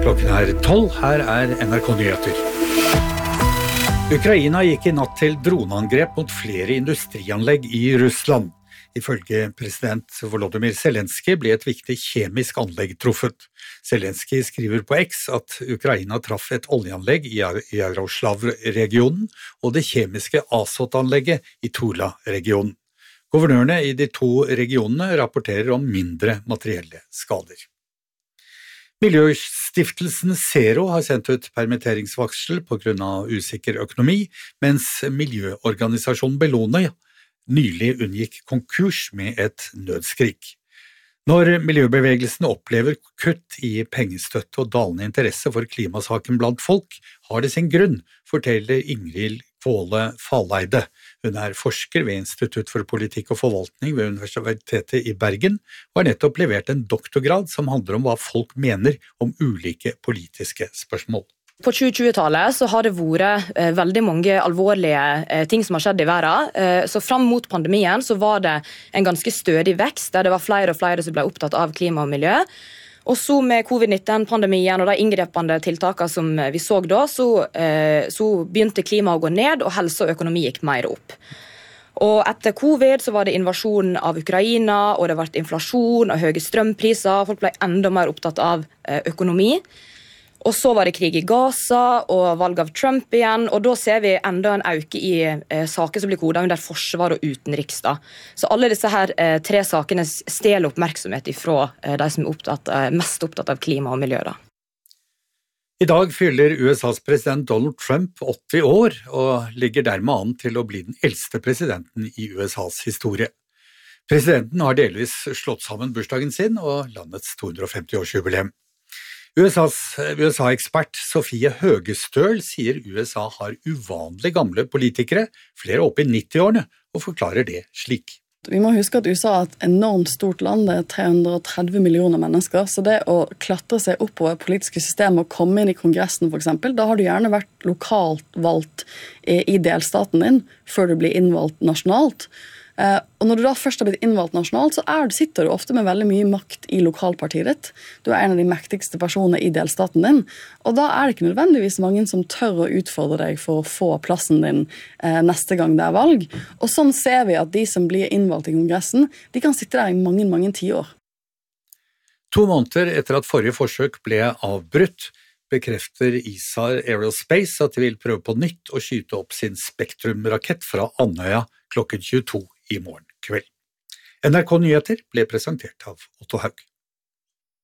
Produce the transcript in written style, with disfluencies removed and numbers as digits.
Klokken 12, her NRK Nyheter. Ukraina gikk i natt til droneangrep mot flere industrianlegg i Russland. Ifølge president Volodymyr Zelenskyj ble et viktig kjemisk anlegg truffet. Zelenskyj skriver på X at Ukraina traff et oljeanlegg i Yaroslav-regionen og det kjemiske Azot-anlegget i Tula-regionen. Guvernørene i de to regionene rapporterer om mindre materielle skader. Miljøstiftelsen Zero har sendt ut permitteringsvarsel på grunn av usikker økonomi, mens miljøorganisasjonen Bellona nylig unngikk konkurs med et nødskrik. Når miljøbevegelsen opplever kutt i pengestøtte og dalende interesse for klimasaken blant folk, har det sin grunn, forteller Ingrid Kvåle Faleide. Hun er forsker ved Institutt for politikk og forvaltning ved Universitetet i Bergen, og har nettopp levert en doktorgrad som handler om hva folk mener om ulike politiske spørsmål. På 2020-tallet så har det vært veldig mange alvorlige ting som har skjedd i verden. Så fram mot pandemien så var det en ganske stødig vekst, der det var flere og flere som ble opptatt av klima og miljø. Og så med covid-19-pandemien og de inngrepende tiltakene som vi så da, så begynte klima å gå ned, og helse og økonomi gikk mer opp. Og etter covid så var det invasjonen av Ukraina, og det ble inflasjon og høye strømpriser. Folk ble enda mer opptatt av økonomi. Og så var det krig i Gaza og valg av Trump igjen, og da ser vi enda en øke i saker som blir kodet under forsvar og utenriks. Så alle disse her tre sakene stjeler oppmerksomhet ifra de som er mest opptatt av klima og miljø. I dag fyller USAs president Donald Trump 80 år, og ligger dermed an til å bli den eldste presidenten i USAs historie. Presidenten har delvis slått sammen bursdagen sin og landets 250-årsjubileum. USA-ekspert Sofie Høgestøl sier USA har uvanlig gamle politikere, flere oppe i 90-årene, og forklarer det slik. Vi må huske at USA er et enormt stort land, det er 330 millioner mennesker, så det å klatre seg oppover politiske system og komme inn i kongressen for eksempel, da har du gjerne vært lokalt valgt i delstaten din, før du blir innvalgt nasjonalt. Og når du da først har blitt innvalgt nasjonalt, så sitter du ofte med veldig mye makt i lokalpartiet ditt. Du er en av de mektigste personene i delstaten din, og da er det ikke nødvendigvis mange som tør å utfordre deg for å få plassen din neste gang det er valg. Og sånn ser vi at de som blir innvalgt i kongressen, de kan sitte der i mange, mange tiår. 2 måneder etter at forrige forsøk ble avbrutt, bekrefter ISAR Aerospace at de vil prøve på nytt å skyte opp sin Spektrum-rakett fra Andøya klokken 22 i morgen kveld. NRK Nyheter ble presentert av Otto Haug.